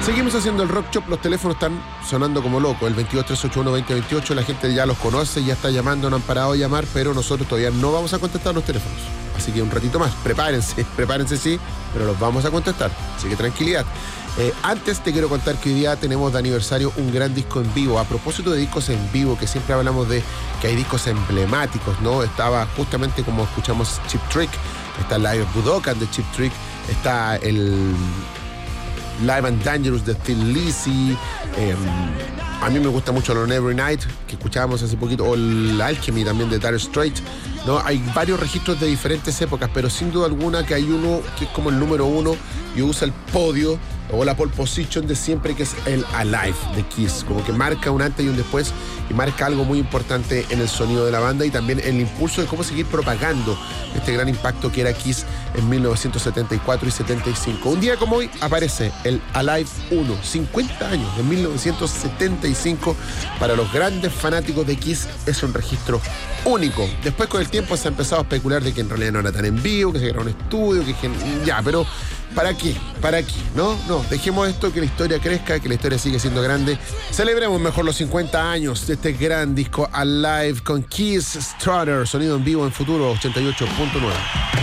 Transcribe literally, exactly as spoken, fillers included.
Seguimos haciendo el Rock Shop, los teléfonos están sonando como locos, el veintidós, trescientos ochenta y uno, veinte veintiocho, la gente ya los conoce, ya está llamando, no han parado de llamar, pero nosotros todavía no vamos a contestar los teléfonos. Así que un ratito más, prepárense, prepárense sí, pero los vamos a contestar, así que tranquilidad. Eh, antes te quiero contar que hoy día tenemos de aniversario un gran disco en vivo. A propósito de discos en vivo, que siempre hablamos de que hay discos emblemáticos, ¿no? Estaba justamente como escuchamos Cheap Trick, está Live of Budokan de Cheap Trick, está el Live and Dangerous de Thin Lizzy, eh, a mí me gusta mucho lo Every Night, que escuchábamos hace poquito, o el Alchemy también de Dire Straits, ¿no? Hay varios registros de diferentes épocas, pero sin duda alguna que hay uno que es como el número uno y usa el podio o la pole position de siempre, que es el Alive de Kiss, como que marca un antes y un después y marca algo muy importante en el sonido de la banda y también el impulso de cómo seguir propagando este gran impacto que era Kiss en mil novecientos setenta y cuatro y setenta y cinco. Un día como hoy aparece el Alive uno, cincuenta años, de mil novecientos setenta y cinco. Para los grandes fanáticos de Kiss es un registro único. Después con el tiempo se ha empezado a especular de que en realidad no era tan en vivo, que se grabó en estudio, que ya, pero ¿para qué? ¿Para qué? ¿No? No, dejemos esto, que la historia crezca, que la historia sigue siendo grande. Celebremos mejor los cincuenta años de este gran disco Alive con Kiss Strutter, sonido en vivo en Futuro ochenta y ocho punto nueve.